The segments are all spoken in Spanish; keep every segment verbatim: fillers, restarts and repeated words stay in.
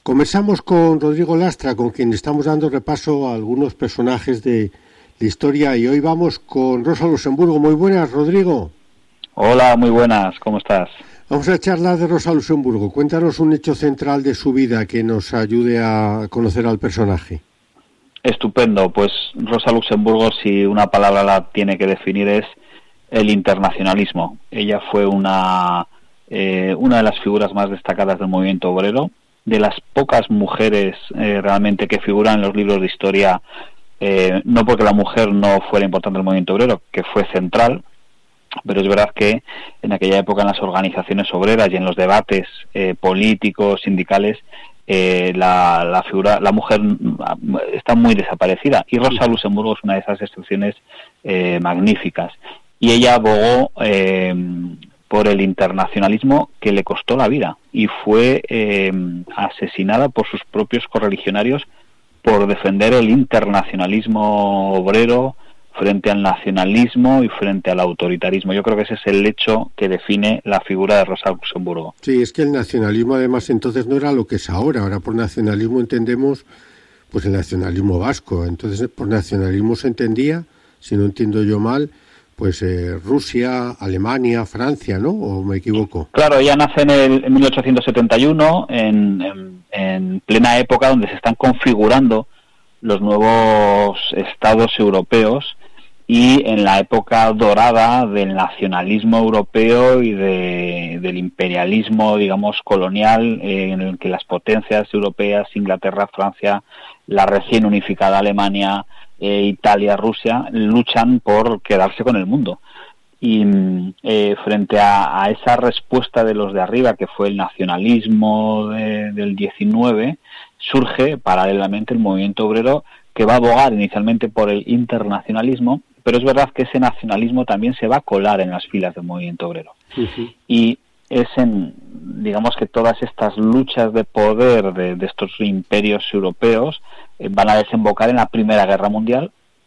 Comenzamos con Rodrigo Lastra, con quien estamos dando repaso a algunos personajes de la historia, y hoy vamos con Rosa Luxemburgo. Muy buenas, Rodrigo. Hola, muy buenas, ¿cómo estás? Vamos a charlar de Rosa Luxemburgo. Cuéntanos un hecho central de su vida que nos ayude a conocer al personaje. Estupendo, pues Rosa Luxemburgo, si una palabra la tiene que definir, es el internacionalismo. Ella fue una, eh, una de las figuras más destacadas del movimiento obrero, de las pocas mujeres eh, realmente que figuran en los libros de historia, eh, no porque la mujer no fuera importante en el movimiento obrero, que fue central, pero es verdad que en aquella época en las organizaciones obreras y en los debates eh, políticos, sindicales, eh, la, la figura, la mujer está muy desaparecida, y Rosa Luxemburgo es una de esas excepciones eh, magníficas, y ella abogó eh, por el internacionalismo, que le costó la vida, y fue eh, asesinada por sus propios correligionarios por defender el internacionalismo obrero frente al nacionalismo y frente al autoritarismo. Yo creo que ese es el hecho que define la figura de Rosa Luxemburgo. Sí, es que el nacionalismo además entonces no era lo que es ahora. Ahora por nacionalismo entendemos pues el nacionalismo vasco. Entonces por nacionalismo se entendía, si no entiendo yo mal, pues eh, Rusia, Alemania, Francia, ¿no? ¿O me equivoco? Claro, ella nace en, el, en mil ochocientos setenta y uno, en, en, en plena época donde se están configurando los nuevos estados europeos, y en la época dorada del nacionalismo europeo y de, del imperialismo, digamos, colonial, eh, en el que las potencias europeas, Inglaterra, Francia, la recién unificada Alemania, eh, Italia, Rusia, luchan por quedarse con el mundo. Y eh, frente a, a esa respuesta de los de arriba, que fue el nacionalismo de, del diecinueve, surge paralelamente el movimiento obrero, que va a abogar inicialmente por el internacionalismo, pero es verdad que ese nacionalismo también se va a colar en las filas del movimiento obrero. Uh-huh. Y es en, digamos que todas estas luchas de poder de, de estos imperios europeos eh, van a desembocar en la Primera Guerra Mundial,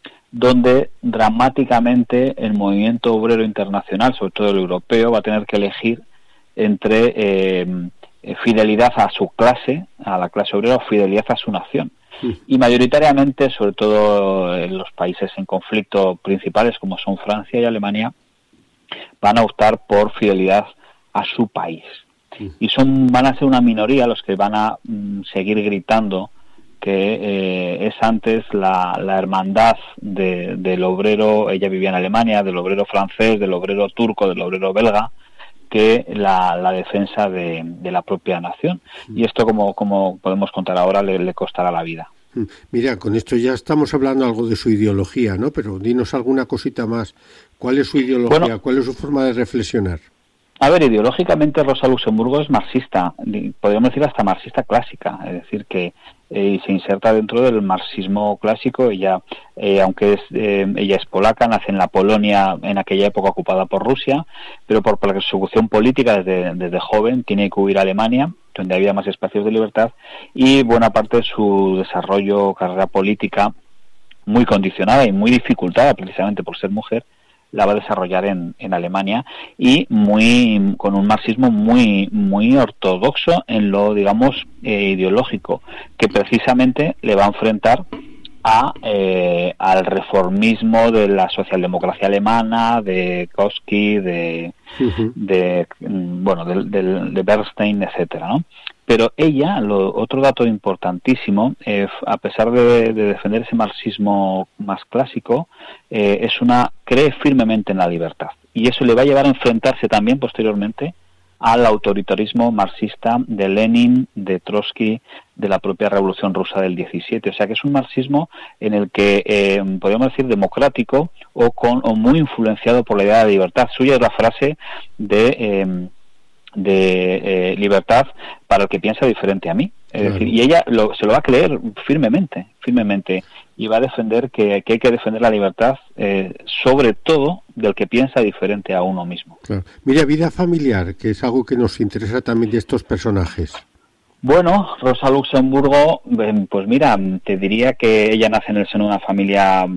donde dramáticamente el movimiento obrero internacional, sobre todo el europeo, va a tener que elegir entre eh, fidelidad a su clase, a la clase obrera, o fidelidad a su nación. Y mayoritariamente, sobre todo en los países en conflicto principales, como son Francia y Alemania, van a optar por fidelidad a su país. Y son van a ser una minoría los que van a mm, seguir gritando que eh, es antes la, la hermandad de, del obrero, ella vivía en Alemania, del obrero francés, del obrero turco, del obrero belga, que la, la defensa de, de la propia nación. Y esto, como, como podemos contar ahora, le, le costará la vida. Mira, con esto ya estamos hablando algo de su ideología, ¿no? Pero dinos alguna cosita más. ¿Cuál es su ideología? Bueno, ¿cuál es su forma de reflexionar? A ver, ideológicamente Rosa Luxemburgo es marxista, podríamos decir hasta marxista clásica, es decir, que eh, se inserta dentro del marxismo clásico. Ella, eh, aunque es, eh, ella es polaca, nace en la Polonia en aquella época ocupada por Rusia, pero por persecución política desde, desde joven tiene que huir a Alemania, donde había más espacios de libertad, y buena parte de su desarrollo, carrera política, muy condicionada y muy dificultada precisamente por ser mujer, la va a desarrollar en, en Alemania, y muy con un marxismo muy muy ortodoxo en lo, digamos, eh, ideológico, que precisamente le va a enfrentar a eh, al reformismo de la socialdemocracia alemana, de Kautsky, de, uh-huh. de bueno de, de, de Bernstein, etcétera, ¿no? Pero ella, lo, otro dato importantísimo, eh, a pesar de, de defender ese marxismo más clásico, eh, es una cree firmemente en la libertad. Y eso le va a llevar a enfrentarse también posteriormente al autoritarismo marxista de Lenin, de Trotsky, de la propia Revolución Rusa del diecisiete. O sea que es un marxismo en el que, eh, podríamos decir, democrático o, con, o muy influenciado por la idea de libertad. Suya es la frase de... Eh, de eh, libertad para el que piensa diferente a mí. Es claro. decir, y ella lo, se lo va a creer firmemente, firmemente, y va a defender que, que hay que defender la libertad, eh, sobre todo del que piensa diferente a uno mismo. Claro. Mira, vida familiar, que es algo que nos interesa también de estos personajes. Bueno, Rosa Luxemburgo, pues mira, te diría que ella nace en el seno de una familia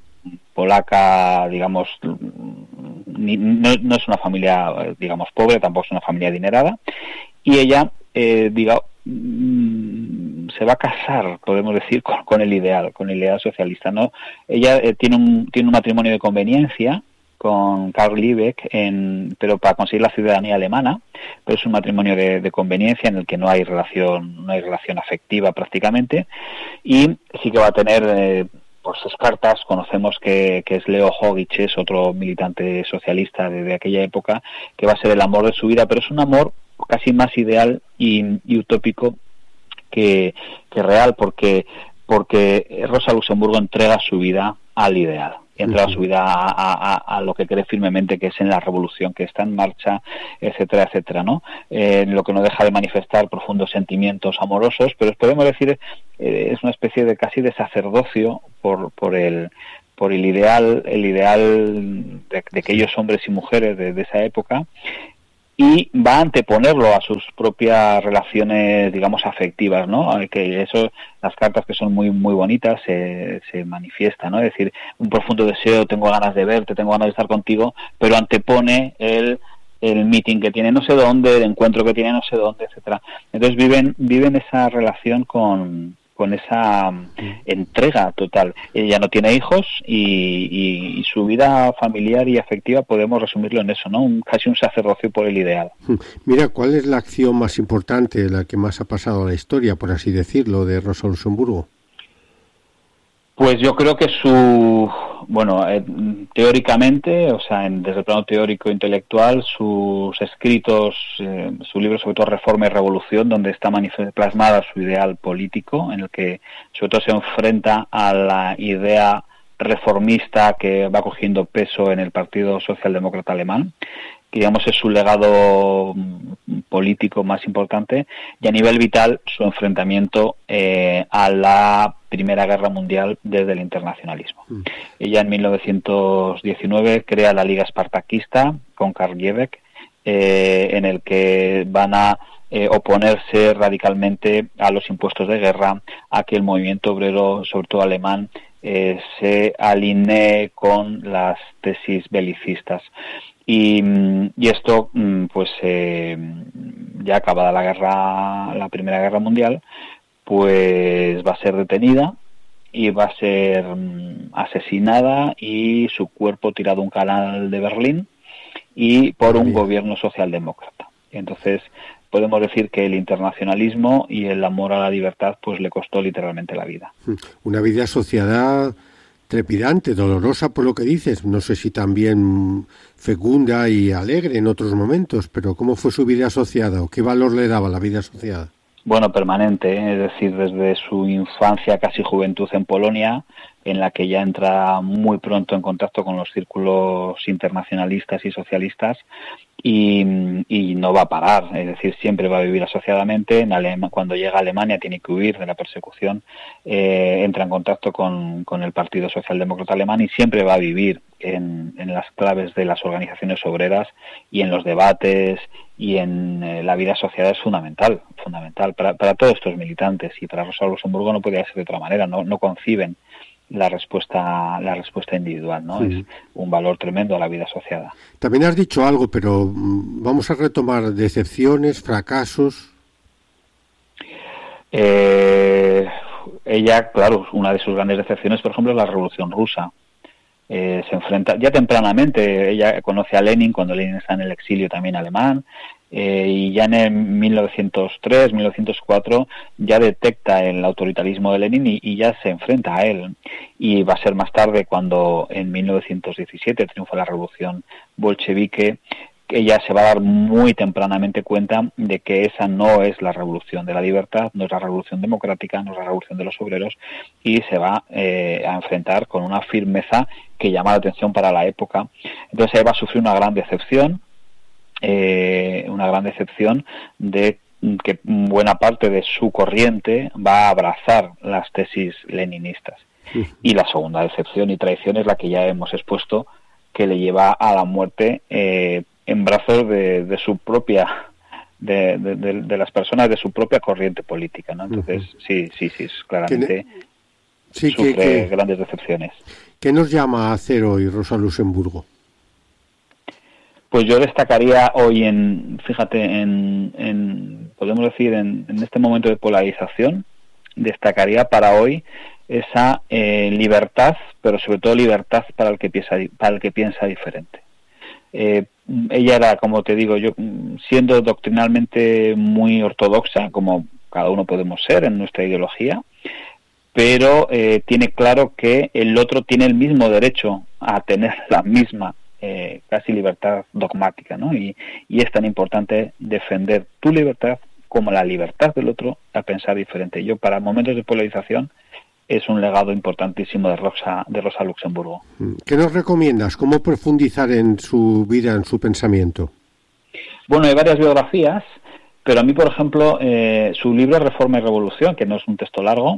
polaca, digamos, ni, no, no es una familia, digamos, pobre, tampoco es una familia adinerada, y ella, eh, diga, se va a casar, podemos decir, con, con el ideal, con el ideal socialista, ¿no? Ella eh, tiene un tiene un matrimonio de conveniencia con Karl Liebknecht, en, pero para conseguir la ciudadanía alemana, pero es un matrimonio de, de conveniencia en el que no hay relación no hay relación afectiva prácticamente, y sí que va a tener eh, por sus cartas. Conocemos que, que es Leo Hogich, es otro militante socialista de, de aquella época, que va a ser el amor de su vida, pero es un amor casi más ideal y, y utópico que, que real, porque porque Rosa Luxemburgo entrega su vida al ideal, entrega uh-huh. su vida a, a, a lo que cree firmemente que es en la revolución que está en marcha, etcétera, etcétera, ¿no? Eh, lo que no deja de manifestar profundos sentimientos amorosos, pero podemos decir eh, es una especie de casi de sacerdocio por por el por el ideal el ideal de, de aquellos hombres y mujeres de, de esa época, y va a anteponerlo a sus propias relaciones, digamos, afectivas, ¿no? Que eso, las cartas que son muy muy bonitas se, se manifiestan, ¿no? Es decir, un profundo deseo, tengo ganas de verte, tengo ganas de estar contigo, pero antepone el el meeting que tiene no sé dónde, el encuentro que tiene no sé dónde, etcétera. Entonces viven viven esa relación con con esa entrega total. Ella no tiene hijos y, y, y su vida familiar y afectiva podemos resumirlo en eso, ¿no? Un, casi un sacerdocio por el ideal. Mira, ¿cuál es la acción más importante, la que más ha pasado a la historia, por así decirlo, de Rosa Luxemburgo? Pues yo creo que su, bueno, eh, teóricamente, o sea, en, desde el plano teórico intelectual, sus escritos, eh, su libro sobre todo Reforma y Revolución, donde está plasmada su ideal político, en el que sobre todo se enfrenta a la idea reformista que va cogiendo peso en el Partido Socialdemócrata Alemán, que digamos es su legado político más importante, y a nivel vital su enfrentamiento eh, a la Primera Guerra Mundial desde el internacionalismo. Mm. Ella en mil novecientos diecinueve crea la Liga Espartaquista con Karl Liebknecht, eh, en el que van a eh, oponerse radicalmente a los impuestos de guerra, a que el movimiento obrero, sobre todo alemán, eh, se alinee con las tesis belicistas. Y, y esto, pues eh, ya acabada la guerra, la Primera Guerra Mundial, pues va a ser detenida y va a ser um, asesinada y su cuerpo tirado a un canal de Berlín y por un gobierno socialdemócrata. Entonces podemos decir que el internacionalismo y el amor a la libertad pues le costó literalmente la vida. Una vida asociada trepidante, dolorosa por lo que dices, no sé si también fecunda y alegre en otros momentos, pero ¿cómo fue su vida asociada o qué valor le daba la vida asociada? Bueno, permanente, ¿eh? Es decir, desde su infancia, casi juventud en Polonia, en la que ya entra muy pronto en contacto con los círculos internacionalistas y socialistas, y, y no va a parar, es decir, siempre va a vivir asociadamente. En Alema, cuando llega a Alemania tiene que huir de la persecución, eh, entra en contacto con, con el Partido Socialdemócrata Alemán y siempre va a vivir en, en las claves de las organizaciones obreras y en los debates y en eh, la vida asociada. Es fundamental, fundamental para, para todos estos militantes, y para Rosa Luxemburgo no podía ser de otra manera, no, no conciben la respuesta la respuesta individual, ¿no? Sí. Es un valor tremendo a la vida asociada. También has dicho algo, pero vamos a retomar decepciones, fracasos. Eh, ella, claro, una de sus grandes decepciones, por ejemplo, es la Revolución Rusa. Eh, se enfrenta, ya tempranamente, ella conoce a Lenin cuando Lenin está en el exilio también alemán, eh, y ya en mil novecientos tres, mil novecientos cuatro ya detecta el autoritarismo de Lenin y, y ya se enfrenta a él. Y va a ser más tarde cuando en mil novecientos diecisiete triunfa la revolución bolchevique, que ella se va a dar muy tempranamente cuenta de que esa no es la revolución de la libertad, no es la revolución democrática, no es la revolución de los obreros, y se va eh, a enfrentar con una firmeza que llama la atención para la época. Entonces ella va a sufrir una gran decepción, eh, una gran decepción de que buena parte de su corriente va a abrazar las tesis leninistas. Sí. Y la segunda decepción y traición es la que ya hemos expuesto, que le lleva a la muerte eh, en brazos de, de su propia, de, de, de, de las personas de su propia corriente política, ¿no? Entonces, uh-huh. sí, sí, sí, claramente sí, sufre que, que, grandes decepciones. ¿Qué nos llama a hacer hoy Rosa Luxemburgo? Pues yo destacaría hoy en, fíjate, en, en podemos decir, en, en este momento de polarización, destacaría para hoy esa eh, libertad, pero sobre todo libertad para el que piensa, para el que piensa diferente. Eh, ella era, como te digo, yo siendo doctrinalmente muy ortodoxa, como cada uno podemos ser en nuestra ideología, pero eh, tiene claro que el otro tiene el mismo derecho a tener la misma eh, casi libertad dogmática, ¿no? Y, y es tan importante defender tu libertad como la libertad del otro a pensar diferente. Yo, para momentos de polarización, es un legado importantísimo de Rosa, de Rosa Luxemburgo. ¿Qué nos recomiendas? ¿Cómo profundizar en su vida, en su pensamiento? Bueno, hay varias biografías, pero a mí, por ejemplo, eh, su libro Reforma y Revolución, que no es un texto largo,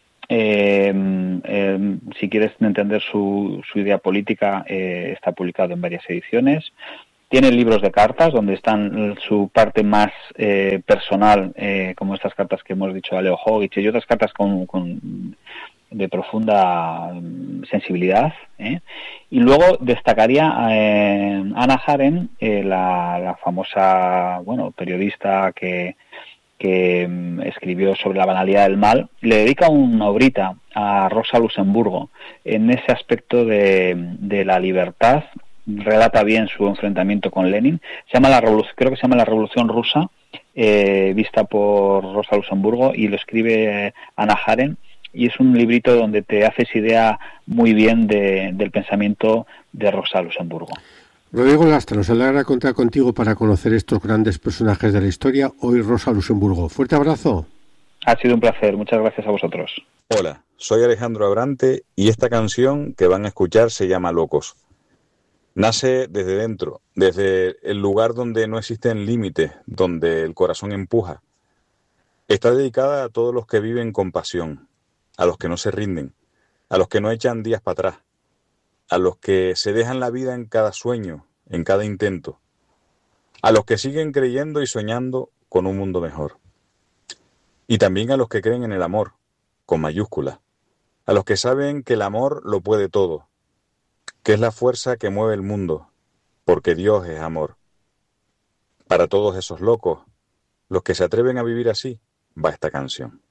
eh, eh, si quieres entender su, su idea política, eh, está publicado en varias ediciones. Tiene libros de cartas donde están su parte más eh, personal, eh, como estas cartas que hemos dicho a Leo Hogich, y otras cartas con, con de profunda sensibilidad. ¿eh? Y luego destacaría a eh, Hannah Arendt, eh, la, la famosa bueno periodista que, que um, escribió sobre la banalidad del mal. Le dedica una obrita a Rosa Luxemburgo en ese aspecto de, de la libertad. Relata bien su enfrentamiento con Lenin. Se llama la revolución, creo que se llama La Revolución Rusa, eh, vista por Rosa Luxemburgo, y lo escribe eh, Hannah Arendt, y es un librito donde te haces idea muy bien de, del pensamiento de Rosa Luxemburgo. Rodrigo Lastra, nos alegra contar contigo para conocer estos grandes personajes de la historia. Hoy Rosa Luxemburgo. Fuerte abrazo. Ha sido un placer. Muchas gracias a vosotros. Hola, soy Alejandro Abrante y esta canción que van a escuchar se llama Locos. Nace desde dentro, desde el lugar donde no existen límites, donde el corazón empuja. Está dedicada a todos los que viven con pasión, a los que no se rinden, a los que no echan días para atrás, a los que se dejan la vida en cada sueño, en cada intento, a los que siguen creyendo y soñando con un mundo mejor. Y también a los que creen en el amor, con mayúsculas, a los que saben que el amor lo puede todo, que es la fuerza que mueve el mundo, porque Dios es amor. Para todos esos locos, los que se atreven a vivir así, va esta canción.